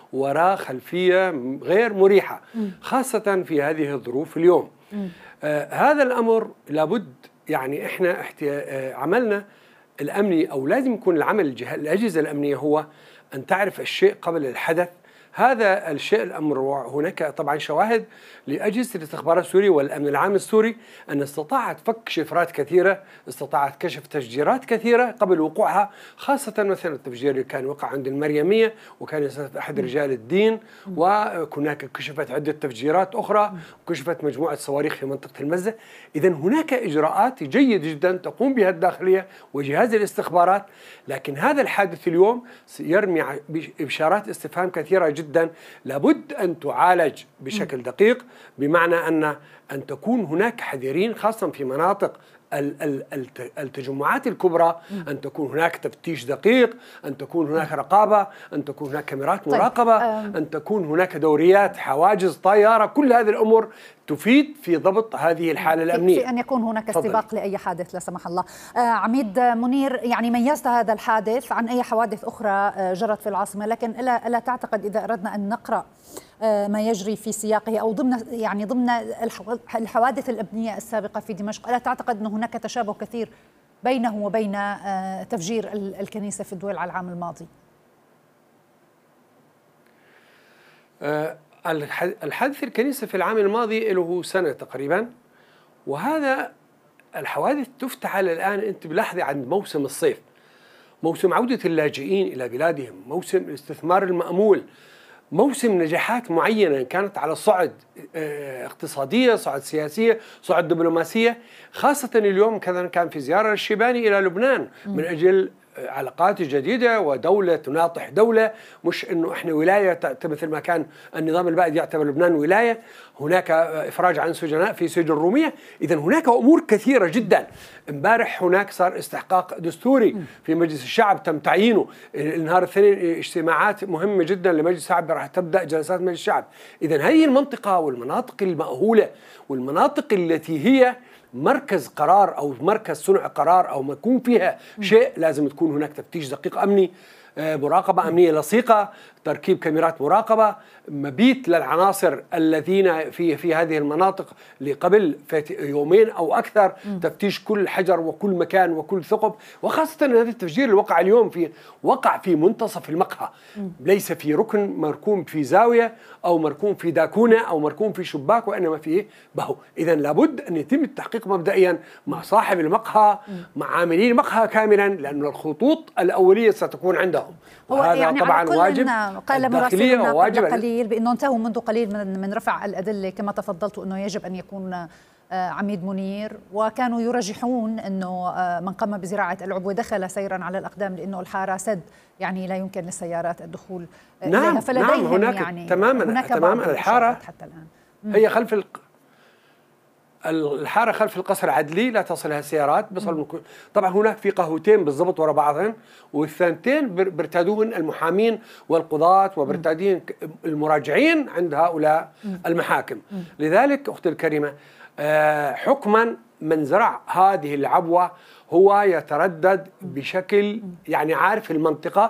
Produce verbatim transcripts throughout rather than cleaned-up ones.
وراء خلفية غير مريحة، خاصة في هذه الظروف اليوم. آه هذا الأمر لابد، يعني إحنا آه عملنا الأمني أو لازم يكون العمل الأجهزة الأمنية هو أن تعرف الشيء قبل الحدث. هذا الشيء الأمر، هناك طبعا شواهد لأجهزة الاستخبارات السوري والأمن العام السوري أن استطاعت فك شفرات كثيرة، استطاعت كشف تفجيرات كثيرة قبل وقوعها، خاصة مثلا التفجير اللي كان وقع عند المريمية وكان يستهدف أحد رجال الدين، وهناك كشفت عدة تفجيرات أخرى، وكشفت مجموعة صواريخ في منطقة المزة. إذن هناك إجراءات جيد جدا تقوم بها الداخلية وجهاز الاستخبارات، لكن هذا الحادث اليوم يرمي بإشارات استفهام كثيرة جدا جدا لابد أن تعالج بشكل دقيق، بمعنى أن أن تكون هناك حذرين خاصة في مناطق التجمعات الكبرى، أن تكون هناك تفتيش دقيق، أن تكون هناك رقابة، أن تكون هناك كاميرات مراقبة، أن تكون هناك دوريات، حواجز طيارة. كل هذه الأمور تفيد في ضبط هذه الحالة الأمنية، في أن يكون هناك استباق لأي حادث لا سمح الله. آه عميد منير، يعني ميزت هذا الحادث عن أي حوادث أخرى جرت في العاصمة، لكن ألا, ألا تعتقد إذا أردنا أن نقرأ آه ما يجري في سياقه أو ضمن يعني ضمن الحوادث الأمنية السابقة في دمشق، ألا تعتقد أن هناك تشابه كثير بينه وبين آه تفجير الكنيسة في الدويل على العام الماضي؟ آه الحادث الكنيسة في العام الماضي له سنة تقريبا، وهذا الحوادث تفتعل الآن. أنت بلاحظي عند موسم الصيف، موسم عودة اللاجئين إلى بلادهم، موسم الاستثمار المأمول، موسم نجاحات معينة كانت على الصعد اقتصادية، صعد سياسية، صعد دبلوماسية، خاصة اليوم كذا كان في زيارة الشيباني إلى لبنان من أجل علاقات جديدة ودولة تناطح دولة، مش إنه إحنا ولاية مثل ما كان النظام البائد يعتبر لبنان ولاية. هناك إفراج عن سجناء في سجن الرومية. إذا هناك أمور كثيرة جدا. امبارح هناك صار استحقاق دستوري في مجلس الشعب تم تعيينه. النهار الاثنين اجتماعات مهمة جدا لمجلس الشعب، راح تبدأ جلسات مجلس الشعب. إذا هذه المنطقة والمناطق المأهولة والمناطق التي هي مركز قرار أو مركز صنع قرار أو ما يكون فيها شيء، لازم تكون هناك تفتيش دقيق أمني، مراقبة أمنية لصيقة، تركيب كاميرات مراقبة، مبيت للعناصر الذين في في هذه المناطق لقبل يومين أو أكثر، تفتيش كل حجر وكل مكان وكل ثقب. وخاصة هذا التفجير اللي وقع اليوم في وقع في منتصف المقهى، ليس في ركن مركون في زاوية أو مركون في داكونة أو مركون في شباك، وإنما فيه بهو. إذا لابد أن يتم التحقيق مبدئيا مع صاحب المقهى، مع عاملين المقهى كاملا، لأن الخطوط الأولية ستكون عندهم. وهذا يعني طبعا واجب قال مراسلنا قبل قليل بأنه انتهوا منذ قليل من, من رفع الأدلة كما تفضلت، أنه يجب أن يكون عميد منير، وكانوا يرجحون أنه من قام بزراعة العبوة دخل سيرا على الأقدام لأنه الحارة سد، يعني لا يمكن للسيارات الدخول نعم إليها. فلديهم نعم هناك يعني تماما هناك تماما الحارة حتى الآن هي خلف الق... الحارة خلف القصر العدلي لا تصلها السيارات، بصل مكو... طبعا هناك في قهوتين بالضبط وراء بعضهم، والثانتين بيرتادوهن المحامين والقضاة وبيرتادين المراجعين عند هؤلاء المحاكم. لذلك أختي الكريمة، آه حكما من زرع هذه العبوة هو يتردد بشكل يعني عارف المنطقة،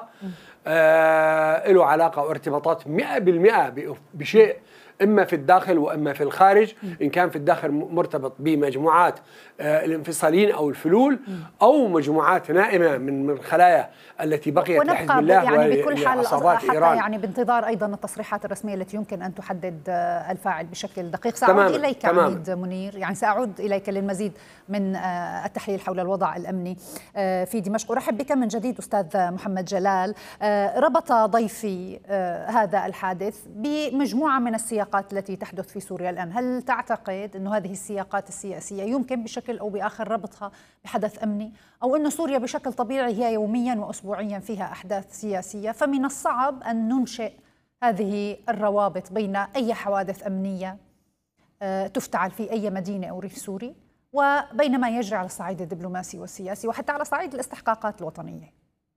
آه له علاقة وارتباطات مئة بالمئة بشيء إما في الداخل وإما في الخارج. إن كان في الداخل مرتبط بمجموعات الانفصاليين أو الفلول، أو مجموعات نائمة من الخلايا التي بقيت لحزب الله يعني بكل حال حتى إيران. يعني بانتظار أيضا التصريحات الرسمية التي يمكن أن تحدد الفاعل بشكل دقيق. سأعود إليك عميد منير، يعني سأعود إليك للمزيد من التحليل حول الوضع الأمني في دمشق. أرحب بك من جديد أستاذ محمد جلال. ربط ضيفي هذا الحادث بمجموعة من السياقات التي تحدث في سوريا الآن. هل تعتقد أن هذه السياقات السياسية يمكن بشكل أو بآخر ربطها بحدث أمني، أو أن سوريا بشكل طبيعي هي يوميا وأسبوعيا فيها أحداث سياسية، فمن الصعب أن ننشئ هذه الروابط بين أي حوادث أمنية تفتعل في أي مدينة أو ريف سوري وبين ما يجري على الصعيد الدبلوماسي والسياسي وحتى على صعيد الاستحقاقات الوطنية؟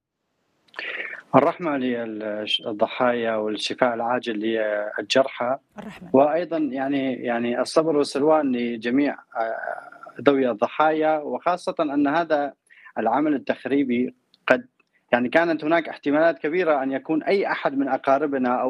الرحمة للضحايا والشفاء العاجل للجرحى، وأيضا يعني يعني الصبر والسلوان لجميع ذوي الضحايا، وخاصة أن هذا العمل التخريبي قد يعني كانت هناك احتمالات كبيرة أن يكون أي أحد من أقاربنا أو